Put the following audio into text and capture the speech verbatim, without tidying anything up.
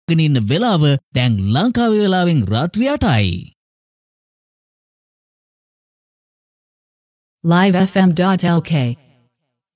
ගෙන ඉන්න වෙලාව දැන් ලංකාවේ වෙලාවෙන් රාත්‍රී අටයි. live f m dot l k